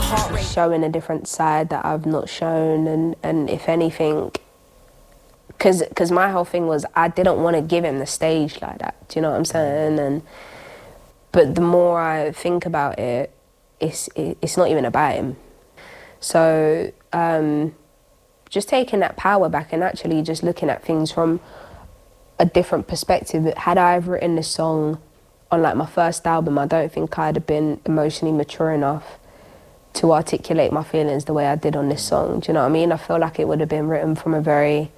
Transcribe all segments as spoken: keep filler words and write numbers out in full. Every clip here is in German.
heart rate. Showing a different side that I've not shown, and, and if anything, because because my whole thing was I didn't want to give him the stage like that. Do you know what I'm saying? And but the more I think about it, it's it, it's not even about him. So um, just taking that power back and actually just looking at things from a different perspective. Had I written this song on like my first album, I don't think I'd have been emotionally mature enough to articulate my feelings the way I did on this song. Do you know what I mean? I feel like it would have been written from a very,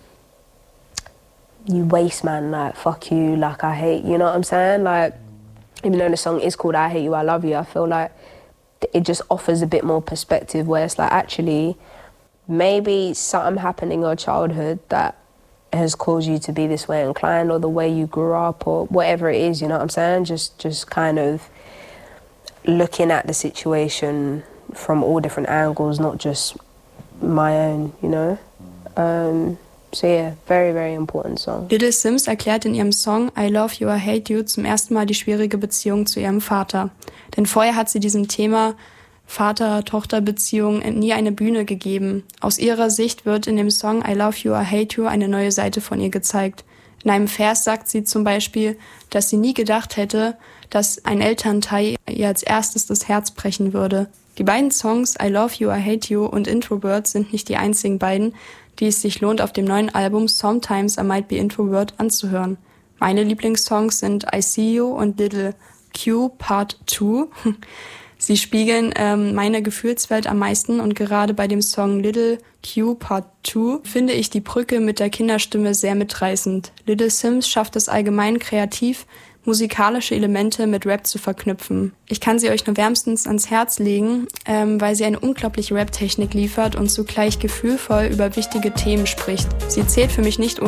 you waste man, like fuck you, like I hate, you know what I'm saying? Like, even though the song is called I Hate You, I Love You, I feel like it just offers a bit more perspective where it's like, actually, maybe something happened in your childhood that has caused you to be this way inclined, or the way you grew up, or whatever it is, you know what I'm saying? Just just kind of looking at the situation from all different angles, not just my own, you know? Um, so yeah, very, very important song. Little Simz erklärt in ihrem Song I Love You or Hate You zum ersten Mal die schwierige Beziehung zu ihrem Vater. Denn vorher hat sie diesem Thema Vater-Tochter-Beziehung nie eine Bühne gegeben. Aus ihrer Sicht wird in dem Song I Love You or Hate You eine neue Seite von ihr gezeigt. In einem Vers sagt sie zum Beispiel, dass sie nie gedacht hätte, dass ein Elternteil ihr als erstes das Herz brechen würde. Die beiden Songs I Love You or Hate You und Introvert sind nicht die einzigen beiden, die es sich lohnt, auf dem neuen Album Sometimes I Might Be Introvert anzuhören. Meine Lieblingssongs sind I See You und Little Q Part zwei. Sie spiegeln ähm, meine Gefühlswelt am meisten, und gerade bei dem Song Little Q Part zwei finde ich die Brücke mit der Kinderstimme sehr mitreißend. Little Simz schafft es allgemein kreativ, musikalische Elemente mit Rap zu verknüpfen. Ich kann sie euch nur wärmstens ans Herz legen, ähm, weil sie eine unglaubliche Rap-Technik liefert und zugleich gefühlvoll über wichtige Themen spricht. Sie zählt für mich nicht